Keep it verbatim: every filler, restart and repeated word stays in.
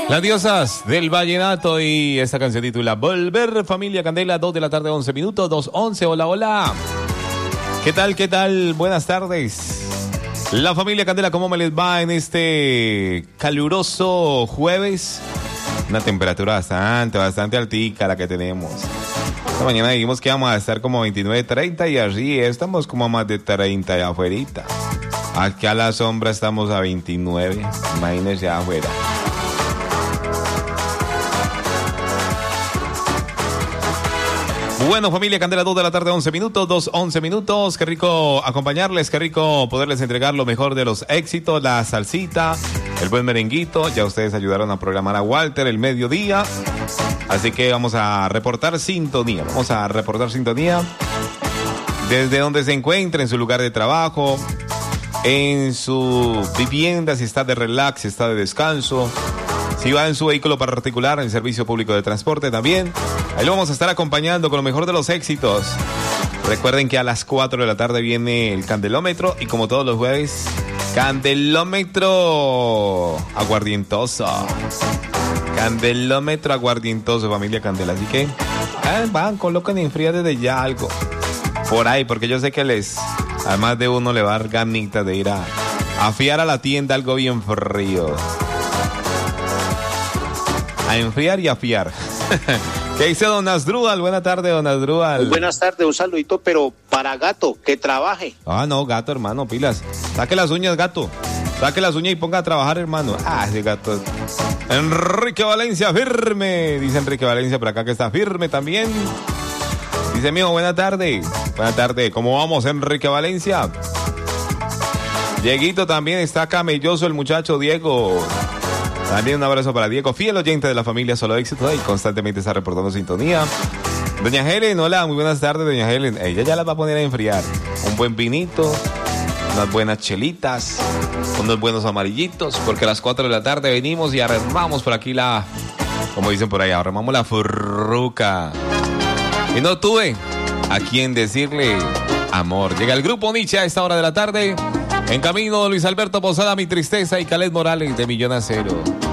Las diosas del vallenato y esta canción titula Volver, familia Candela, dos de la tarde, once minutos, dos once. Hola, hola. ¿Qué tal, qué tal? Buenas tardes. La familia Candela, ¿cómo me les va en este caluroso jueves? Una temperatura bastante, bastante altica la que tenemos. Esta mañana dijimos que íbamos a estar como veintinueve, treinta y así estamos como a más de treinta allá afuera. Aquí a la sombra estamos a veintinueve, imagínense afuera. Bueno, familia Candela, dos de la tarde, once minutos, dos, once minutos. Qué rico acompañarles, qué rico poderles entregar lo mejor de los éxitos, la salsita, el buen merenguito. Ya ustedes ayudaron a programar a Walter el mediodía. Así que vamos a reportar sintonía, vamos a reportar sintonía desde donde se encuentre, en su lugar de trabajo, en su vivienda, si está de relax, si está de descanso. Si va en su vehículo particular, en el servicio público de transporte también. Ahí lo vamos a estar acompañando con lo mejor de los éxitos. Recuerden que a las cuatro de la tarde viene el Candelómetro. Y como todos los jueves, Candelómetro aguardientoso. Candelómetro aguardientoso, familia Candela. Así que eh, van, coloquen en fría desde ya algo. Por ahí, porque yo sé que les, a más de uno le va a dar ganitas de ir a afiar a la tienda algo bien frío. A enfriar y afiar. ¿Qué dice don Asdrúbal? Buenas tardes, don Asdrúbal. Muy buenas tardes, un saludito, pero para Gato, que trabaje. Ah, no, Gato, hermano, pilas. Saque las uñas, Gato. Saque las uñas y ponga a trabajar, hermano. Ah, ese Gato. Enrique Valencia, firme. Dice Enrique Valencia por acá que está firme también. Dice, mijo, buena tarde. Buena tarde. ¿Cómo vamos, Enrique Valencia? Dieguito también está camelloso el muchacho Diego. También un abrazo para Diego, fiel oyente de la familia Solo Éxito y constantemente está reportando sintonía. Doña Helen, hola, muy buenas tardes, doña Helen. Ella ya la va a poner a enfriar. Un buen vinito, unas buenas chelitas, unos buenos amarillitos, porque a las cuatro de la tarde venimos y armamos por aquí la, como dicen por ahí, armamos la furruca. Y no tuve a quien decirle amor. Llega el grupo Nietzsche a esta hora de la tarde. En camino, Luis Alberto Posada, Mi Tristeza y Caled Morales de Millón Acero.